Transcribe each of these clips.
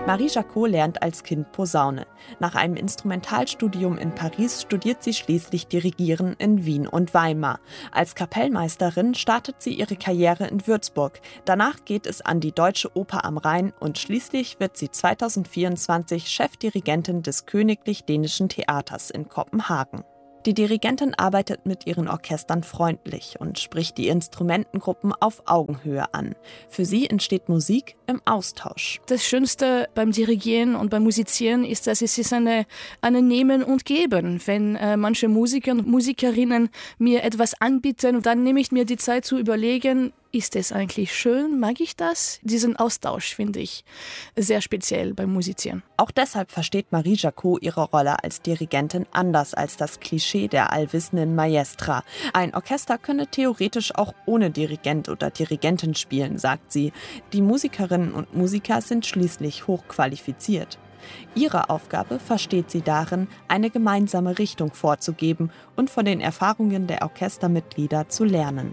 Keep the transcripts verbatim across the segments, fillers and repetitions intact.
Marie Jacot lernt als Kind Posaune. Nach einem Instrumentalstudium in Paris studiert sie schließlich Dirigieren in Wien und Weimar. Als Kapellmeisterin startet sie ihre Karriere in Würzburg. Danach geht es an die Deutsche Oper am Rhein und schließlich wird sie zweitausendvierundzwanzig Chefdirigentin des Königlich Dänischen Theaters in Kopenhagen. Die Dirigentin arbeitet mit ihren Orchestern freundlich und spricht die Instrumentengruppen auf Augenhöhe an. Für sie entsteht Musik im Austausch. Das Schönste beim Dirigieren und beim Musizieren ist, dass es ist eine, eine Nehmen und Geben. Wenn äh, manche Musiker und Musikerinnen mir etwas anbieten, dann nehme ich mir die Zeit zu überlegen, ist es eigentlich schön? Mag ich das? Diesen Austausch finde ich sehr speziell beim Musizieren. Auch deshalb versteht Marie Jacot ihre Rolle als Dirigentin anders als das Klischee der allwissenden Maestra. Ein Orchester könne theoretisch auch ohne Dirigent oder Dirigentin spielen, sagt sie. Die Musikerinnen und Musiker sind schließlich hochqualifiziert. Ihre Aufgabe versteht sie darin, eine gemeinsame Richtung vorzugeben und von den Erfahrungen der Orchestermitglieder zu lernen.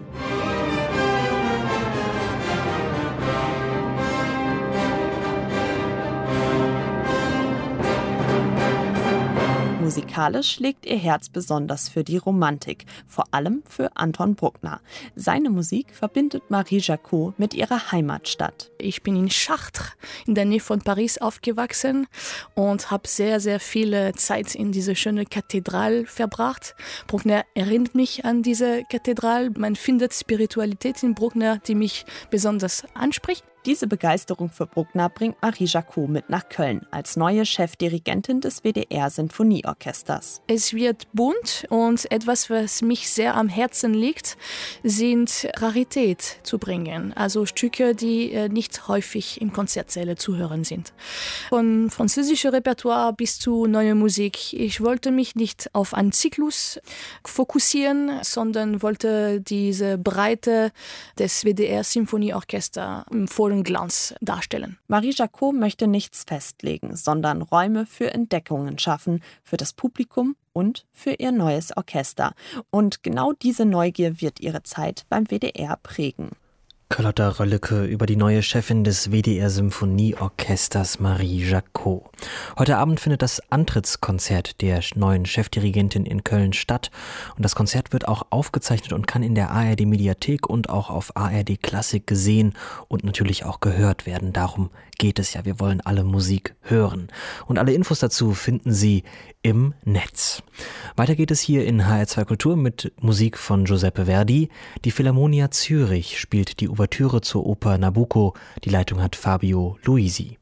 Musikalisch schlägt ihr Herz besonders für die Romantik, vor allem für Anton Bruckner. Seine Musik verbindet Marie Jacot mit ihrer Heimatstadt. Ich bin in Chartres, in der Nähe von Paris, aufgewachsen und habe sehr, sehr viel Zeit in diese schöne Kathedrale verbracht. Bruckner erinnert mich an diese Kathedrale. Man findet Spiritualität in Bruckner, die mich besonders anspricht. Diese Begeisterung für Bruckner bringt Marie Jacot mit nach Köln als neue Chefdirigentin des W D R-Sinfonieorchesters. Es wird bunt und etwas, was mich sehr am Herzen liegt, sind Rarität zu bringen. Also Stücke, die nicht häufig in Konzertsäle zu hören sind. Von französischem Repertoire bis zu neuer Musik. Ich wollte mich nicht auf einen Zyklus fokussieren, sondern wollte diese Breite des W D R-Sinfonieorchesters im vollen Glanz darstellen. Marie Jacot möchte nichts festlegen, sondern Räume für Entdeckungen schaffen, für das Publikum und für ihr neues Orchester. Und genau diese Neugier wird ihre Zeit beim W D R prägen. Carlotta Rölleke über die neue Chefin des W D R-Symphonieorchesters Marie Jacot. Heute Abend findet das Antrittskonzert der neuen Chefdirigentin in Köln statt. Und das Konzert wird auch aufgezeichnet und kann in der A R D-Mediathek und auch auf A R D Klassik gesehen und natürlich auch gehört werden. Darum geht es ja. Wir wollen alle Musik hören. Und alle Infos dazu finden Sie im Netz. Weiter geht es hier in H R zwei Kultur mit Musik von Giuseppe Verdi. Die Philharmonia Zürich spielt die Ouvertüre zur Oper Nabucco. Die Leitung hat Fabio Luisi.